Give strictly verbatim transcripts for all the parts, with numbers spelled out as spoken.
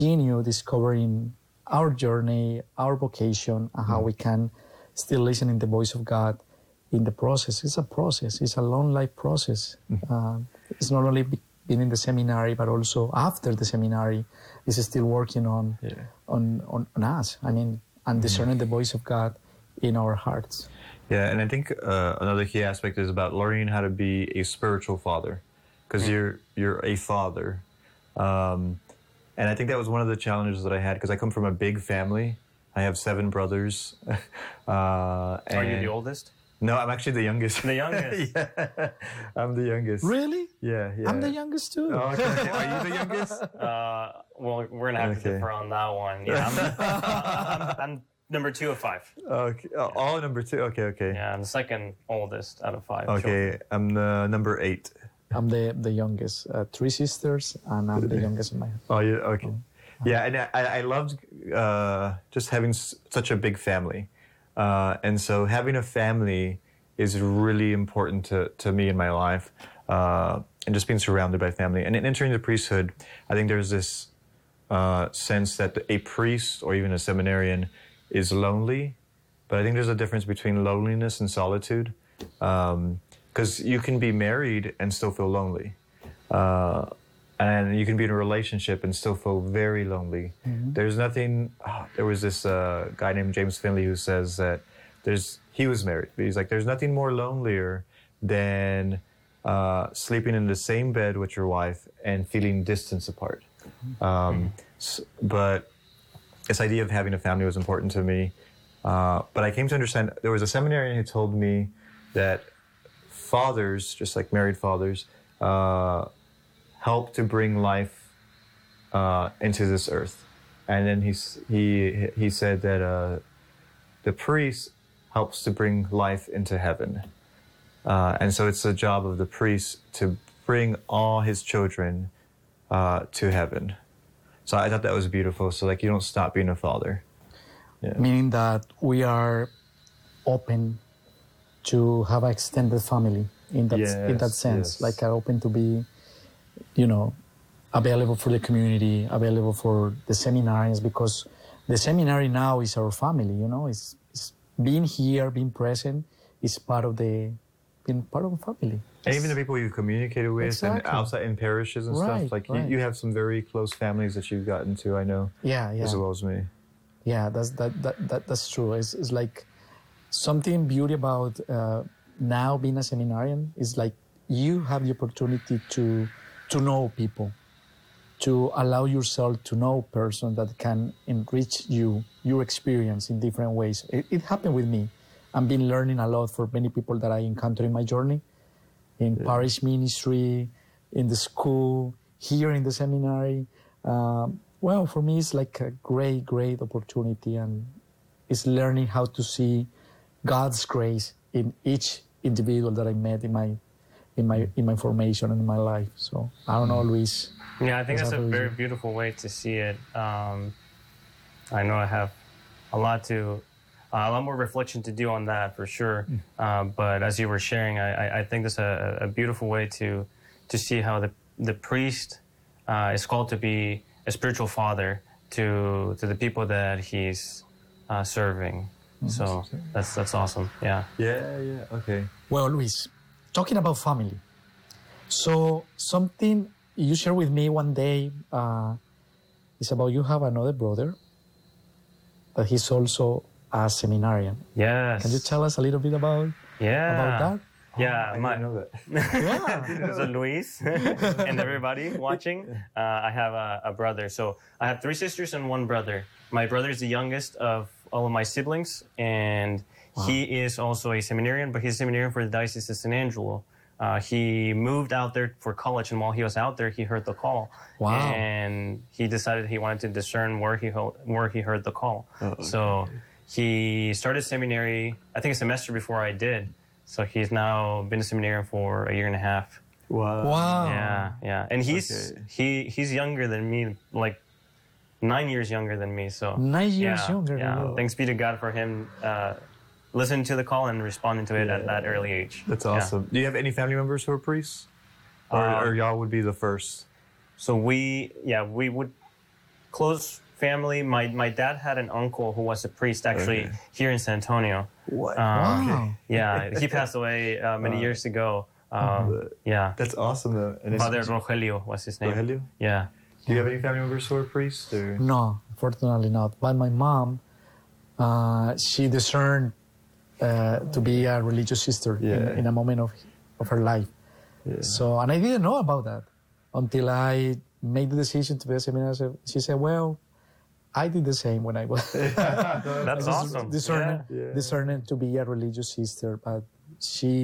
continue discovering our journey, our vocation, and how we can still listen in the voice of God in the process. It's a process. It's a long life process. Uh, it's not only be- being in the seminary, but also after the seminary, it's still working on, Yeah. on, on, on us. I mean, and discerning the voice of God in our hearts. Yeah, and I think uh, another key aspect is about learning how to be a spiritual father, because you're you're a father, um, and I think that was one of the challenges that I had, because I come from a big family. I have seven brothers. uh, Are you and- the oldest? No, I'm actually the youngest. The youngest? Yeah, I'm the youngest. Really? Yeah, yeah. I'm the youngest too. Oh, okay, okay. Are you the youngest? Uh, well, we're gonna have Okay. to differ on that one. Yeah, I'm, I'm, I'm number two of five. Okay. Oh, all number two. Okay, okay. Yeah, I'm the second oldest out of five. Okay, I'm the number eight. I'm the, the youngest. Uh, three sisters, and I'm the youngest in my Oh, yeah. Okay. Yeah, and I, I loved uh, just having s- such a big family, uh, and so having a family is really important to, to me in my life, uh, and just being surrounded by family. And in entering the priesthood, I think there's this uh, sense that a priest or even a seminarian is lonely, but I think there's a difference between loneliness and solitude, because you can be married and still feel lonely. Uh, and you can be in a relationship and still feel very lonely. There's nothing. Oh, there was this uh, guy named James Finley who says that there's. He was married, but he's like, there's nothing more lonelier than uh, sleeping in the same bed with your wife and feeling distance apart. Um, s- but this idea of having a family was important to me. Uh, but I came to understand. There was a seminarian who told me that fathers, just like married fathers, uh, help to bring life uh, into this earth. And then he's, he he said that uh, the priest helps to bring life into heaven. Uh, and so it's the job of the priest to bring all his children uh, to heaven. So I thought that was beautiful. So like you don't stop being a father. Yeah. meaning that we are open to have an extended family in that in that Yes, sense, yes. like are open to be, you know, available for the community, available for the seminarians, because the seminary now is our family. You know, it's, it's being here, being present, is part of the being part of the family. And even the people you've communicated with Exactly. and outside in parishes and Right, stuff, like right. you, you have some very close families that you've gotten to, I know, Yeah, yeah. as well as me. Yeah, that's that, that, that that's true. It's, it's like something beauty about uh, now being a seminarian is like you have the opportunity to to know people, to allow yourself to know a person that can enrich you, your experience in different ways. It, it happened with me. I've been learning a lot for many people that I encounter in my journey, in parish ministry, in the school, here in the seminary. Um, well, for me, it's like a great, great opportunity, and it's learning how to see God's grace in each individual that I met in my, in my, in my formation and in my life. So I don't know, Luis. Yeah, I think What's that's a up with very you? beautiful way to see it. Um, I know I have a lot to, uh, a lot more reflection to do on that for sure. Uh, but as you were sharing, I, I, I think that's a, a beautiful way to to see how the the priest uh, is called to be a spiritual father to to the people that he's uh, serving. So that's that's awesome. Yeah. Yeah, yeah, okay. Well, Luis, talking about family. So something you shared with me one day uh, is about you have another brother that he's also a seminarian. Yes. Can you tell us a little bit about Yeah. about that? Yeah. I my, didn't know that. Yeah. So Luis and everybody watching, uh, I have a, a brother. So I have three sisters and one brother. My brother is the youngest of all of my siblings, and he is also a seminarian, but he's a seminarian for the Diocese of San Angelo. Uh, he moved out there for college, and while he was out there, he heard the call. Wow. And he decided he wanted to discern where he ho- where he heard the call. So he started seminary, I think a semester before I did. So he's now been a seminarian for a year and a half. Wow. Wow. Yeah, yeah. And he's Okay. he he's younger than me, like nine years younger than me. So Nine years yeah, younger than Yeah. you. Thanks be to God for him uh, listening to the call and responding to it at that early age. That's Yeah. awesome. Do you have any family members who are priests? Or, Um, or y'all would be the first? So we, yeah, we would close family. My my dad had an uncle who was a priest actually Okay. here in San Antonio. What? Um, Wow. Yeah, he passed away uh, many years ago. Um, yeah, That's awesome though. And it's- Father Rogelio was his name. Rogelio? Yeah. Do you have any family members who are priests? Or? No, fortunately not. But my mom, uh, she discerned uh, to be a religious sister Yeah. in, in a moment of, of her life. Yeah. So, and I didn't know about that until I made the decision to be a seminary. She said, well, I did the same when I was That's awesome. discerning, Yeah. Yeah. discerning to be a religious sister. But she,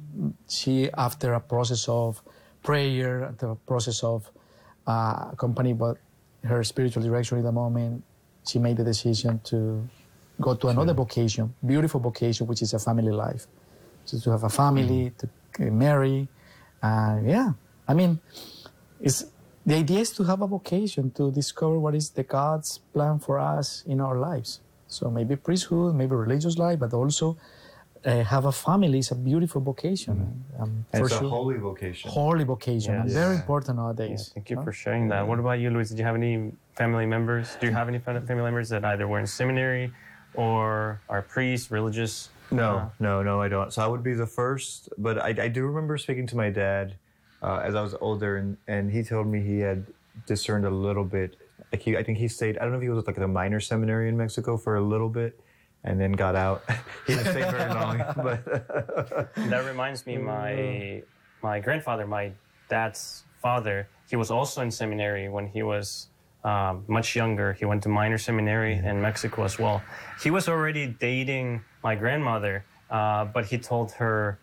she after a process of prayer, after a process of uh, accompanied by her spiritual direction in the moment, she made the decision to go to another vocation, beautiful vocation, which is a family life. So to have a family, to uh, marry, and yeah, I mean, it's the idea is to have a vocation to discover what is the God's plan for us in our lives. So maybe priesthood, maybe religious life, but also uh, have a family is a beautiful vocation. Um, And for it's sure. a holy vocation. Holy vocation, and Yes. very Yeah. important Yeah, nowadays. thank you huh? for sharing that. What about you, Luis? Did you have any family members? Do you have any fa- family members that either were in seminary or are priests, religious? No, Uh, no, no, I don't. So I would be the first, but I, I do remember speaking to my dad uh, as I was older, and, and he told me he had discerned a little bit. Like he, I think he stayed. I don't know if he was at like a minor seminary in Mexico for a little bit, and then got out. He didn't stay very long, but That reminds me, my my grandfather, my dad's father, he was also in seminary when he was um, much younger. He went to minor seminary in Mexico as well. He was already dating my grandmother, uh, but he told her,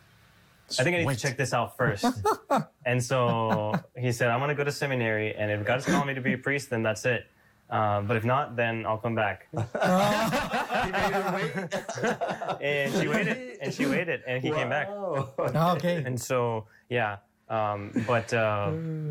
I think I need Wait. to check this out first. And so he said, I'm going to go to seminary, and if God's calling me to be a priest, then that's it. Uh, but if not, then I'll come back. he made her wait. And she waited, and she waited, and he came back. Wow. Ah, okay. And so, yeah. Um, but uh,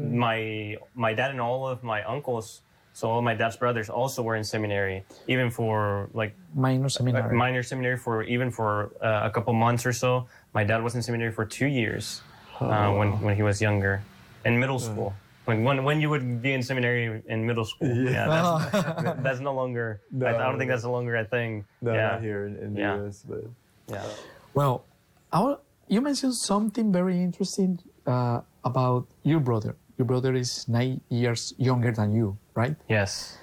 my my dad and all of my uncles, so all my dad's brothers, also were in seminary, even for like Minor seminary. minor seminary for even for uh, a couple months or so. My dad was in seminary for two years uh, when when he was younger, in middle school. Like when when you would be in seminary in middle school. Yeah, that's, that's no longer. I, I don't think that's no longer a thing. No, yeah. not here in, in the Yeah. U S, but Yeah. Well, our, you mentioned something very interesting uh, about your brother. Your brother is nine years younger than you, right? Yes.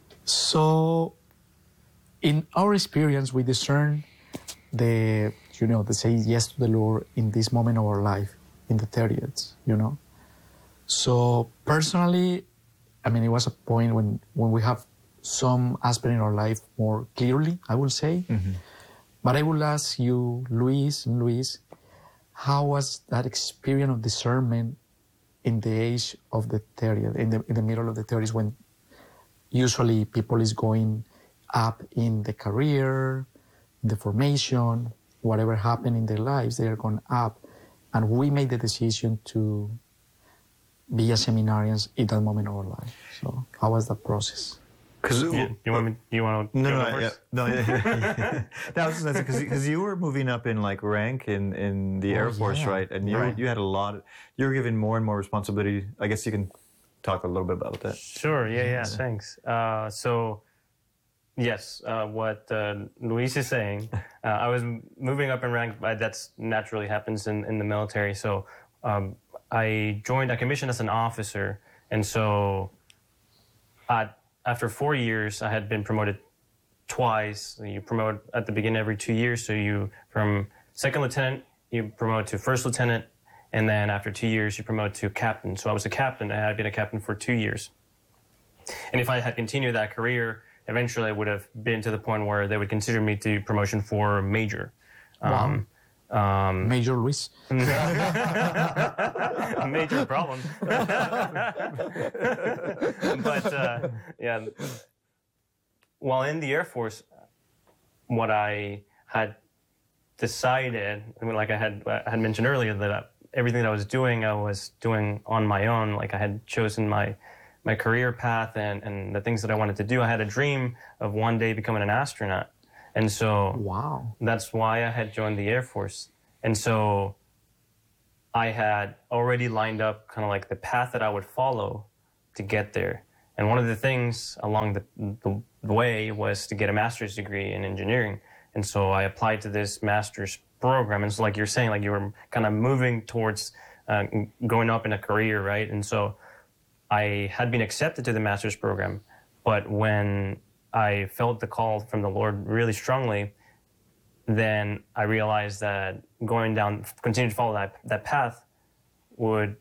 So, in our experience, we discern the, you know, the say yes to the Lord in this moment of our life, in the thirties, you know. So personally, I mean, it was a point when, when we have some aspect in our life more clearly, I will say. But I will ask you, Luis and Luis, how was that experience of discernment in the age of the thirties, in the, in the middle of the thirties, when usually people is going up in the career, the formation, whatever happened in their lives, they are going up. And we made the decision to be a seminarians in that moment of our life. So how was that process? because You, you want me? You want to? No, go no, first? yeah, no, yeah, yeah. That was because because you were moving up in like rank in, in the Oh, Air Force, yeah. right? And you Right. you had a lot. Of, you were given more and more responsibility. I guess you can talk a little bit about that. Sure. Yeah. Yeah. Thanks. Uh, so, yes, uh, what uh, Luis is saying, uh, I was m- moving up in rank. But that's naturally happens in, in the military. So, um, I joined. I commissioned as an officer, and so, uh, after four years, I had been promoted twice. You promote at the beginning every two years. So you from second lieutenant, you promote to first lieutenant, and then after two years, you promote to captain. So I was a captain. I had been a captain for two years. And if I had continued that career, eventually I would have been to the point where they would consider me to promotion for major. Um, um, Major Luis. major problem. But uh, yeah, while in the Air Force, what I had decided, I mean, like I had I had mentioned earlier, that I, everything that I was doing, I was doing on my own. Like I had chosen my my career path and, and the things that I wanted to do. I had a dream of one day becoming an astronaut, and so Wow. that's why I had joined the Air Force. And so I had already lined up kind of like the path that I would follow to get there. And one of the things along the, the way was to get a master's degree in engineering. And so I applied to this master's program. And so like you're saying, like you were kind of moving towards uh, going up in a career, right? And so I had been accepted to the master's program. But when I felt the call from the Lord really strongly, then I realized that going down, continuing to follow that, that path would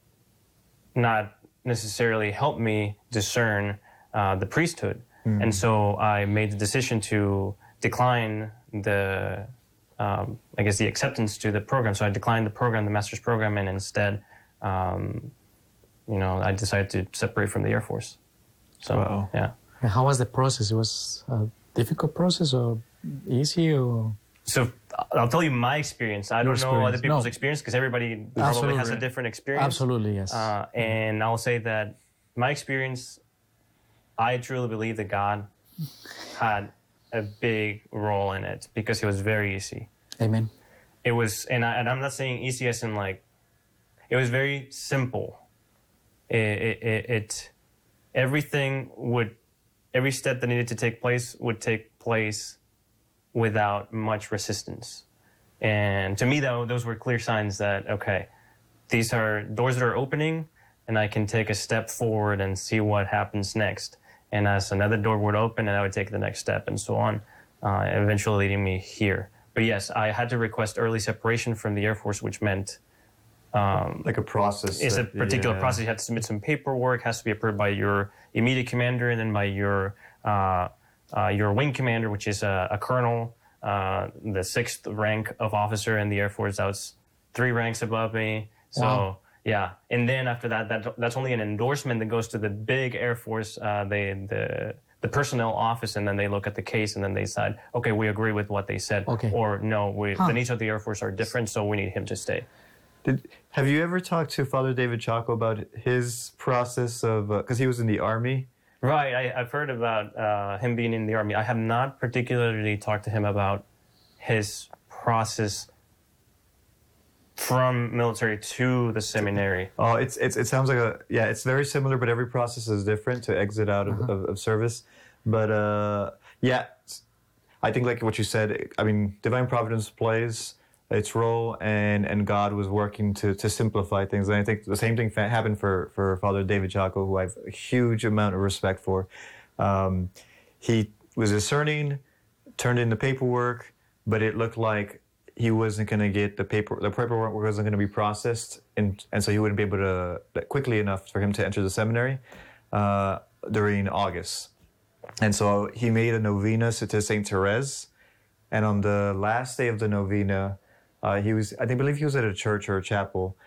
not necessarily help me discern uh, the priesthood. Mm. And so I made the decision to decline the, um, I guess, the acceptance to the program. So I declined the program, the master's program, and instead, um, you know, I decided to separate from the Air Force. So, wow. yeah. And how was the process? It was a difficult process or easy or? So I'll tell you my experience. I Your don't experience. know other people's No. experience because everybody probably Absolutely. has a different experience. Absolutely, yes. Uh, and I'll say that my experience, I truly believe that God had a big role in it because it was very easy. Amen. It was, and, I, and I'm not saying easy as in like, it was very simple. It, it, it, it everything would, every step that needed to take place would take place without much resistance. And to me, though, those were clear signs that, okay, these are doors that are opening, and I can take a step forward and see what happens next. And as another door would open, and I would take the next step, and so on, uh, eventually leading me here. But yes, I had to request early separation from the Air Force, which meant um, like a process. It's that, a particular yeah. process. You have to submit some paperwork, has to be approved by your immediate commander, and then by your uh, uh, your wing commander, which is a, a colonel, uh, the sixth rank of officer in the Air Force. That was three ranks above me. So Wow. yeah, and then after that, that that's only an endorsement that goes to the big Air Force, uh, they, the the personnel office, and then they look at the case, and then they decide, okay, we agree with what they said, Okay. or no, we, Huh. the needs of the Air Force are different, so we need him to stay. Did, have you ever talked to Father David Chaco about his process of, because uh, he was in the Army? Right, I, I've heard about uh, him being in the Army. I have not particularly talked to him about his process from military to the seminary. Oh, it's, it's it sounds like a, yeah, it's very similar, but every process is different to exit out of, Uh-huh. of, of service. But uh, yeah, I think like what you said, I mean, divine providence plays its role, and, and God was working to, to simplify things. And I think the same thing fa- happened for, for Father David Chaco, who I have a huge amount of respect for. Um, he was discerning, turned in the paperwork, but it looked like he wasn't going to get the paper, the paperwork wasn't going to be processed, and, and so he wouldn't be able to, quickly enough for him to enter the seminary uh, during August. And so he made a novena to Saint Therese, and on the last day of the novena, uh, he was, I think, believe he was at a church or a chapel,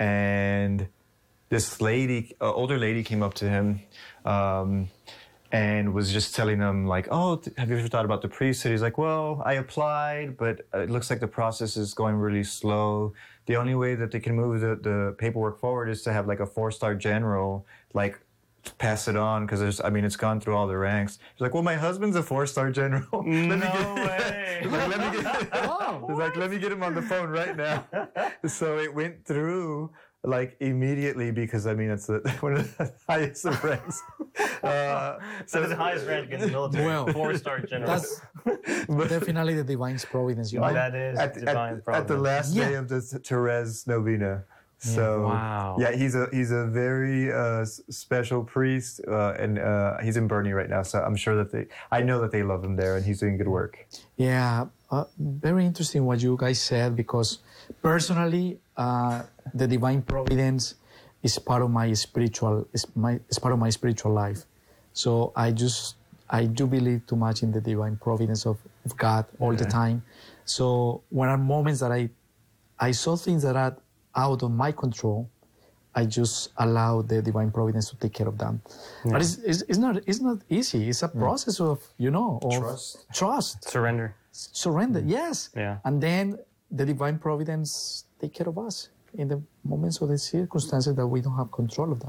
and this lady, uh, older lady came up to him, um, and was just telling him like, oh, have you ever thought about the priesthood? He's like, well, I applied, but it looks like the process is going really slow. The only way that they can move the, the paperwork forward is to have like a four-star general, like, pass it on, because there's, I mean, it's gone through all the ranks. He's like, well, my husband's a four-star general. Let me No get, way. He's like, let me get, Wow. he's like, let me get him on the phone right now. So it went through like immediately, because I mean, it's the, one of the highest of ranks. Uh, So it's the highest rank in the military, Well, four-star general. That's but definitely the divine providence, you know? That is at, divine at, providence. at the last day Yeah. of the Therese novena. So Wow. yeah, he's a he's a very uh, s- special priest, uh, and uh, he's in Bernie right now. So I'm sure that they, I know that they love him there, and he's doing good work. Yeah, uh, very interesting what you guys said, because personally, uh, the divine providence is part of my spiritual is my is part of my spiritual life. So I just I do believe too much in the divine providence of, of God all the time. So when are moments that I I saw things that are out of my control, I just allow the divine providence to take care of them. But it's, it's, it's not it's not easy. It's a process of, you know, of Trust. trust, Surrender. surrender. Yes. Yeah. And then the divine providence take care of us in the moments or the circumstances that we don't have control of them.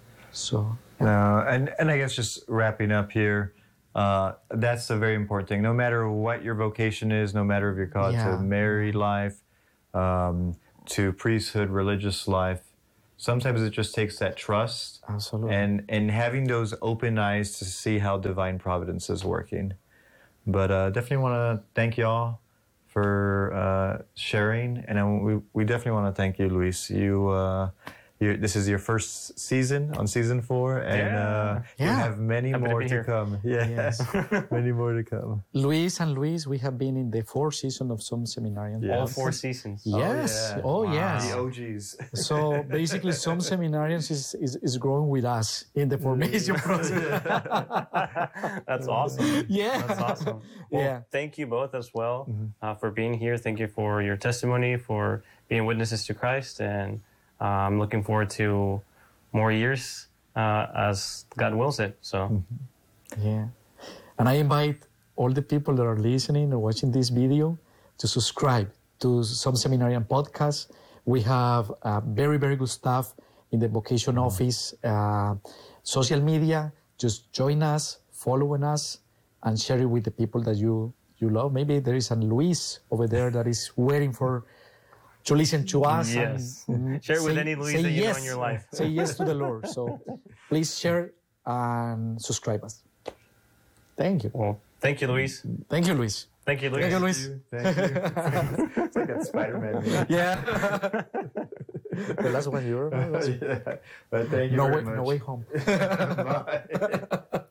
So No, and and I guess just wrapping up here, uh, that's a very important thing. No matter what your vocation is, no matter if you're called Yeah. to married life, um, to priesthood, religious life, sometimes it just takes that trust Absolutely. and and having those open eyes to see how divine providence is working. But uh, definitely want to thank y'all for uh, sharing, and I, we we definitely want to thank you, Luis. You. Uh, You, this is your first season on season four, and Yeah. uh, you Yeah. have many Happy to more be to, here. come. Yeah, Yes. many more to come. Luis and Luis, we have been in the fourth season of Some Seminarian. Yeah. All four seasons. Yes. yeah. Oh, Wow. yes. The O Gs. So basically, Some Seminarians is, is, is growing with us in the formation process. That's awesome. Yeah. That's awesome. Well, Yeah. thank you both as well uh, for being here. Thank you for your testimony, for being witnesses to Christ, and uh, I'm looking forward to more years uh, as God wills it. So, Yeah. And I invite all the people that are listening or watching this video to subscribe to Some Seminarian Podcast. We have uh, very, very good stuff in the vocation office, uh, social media. Just join us, following us, and share it with the people that you, you love. Maybe there is a Luis over there that is waiting for to listen to us. yes. And, Share it with say- any Luis say that you yes. know in your life. Say yes to the Lord. So please share and subscribe us. Thank you. Well, thank you, Luis. Thank you, Luis. Thank you, Luis. Thank you, Luis. Thank you. It's like that Spider-Man movie. Yeah. The last one, you remember? Yeah. But thank you No very way, much. no way home. Bye.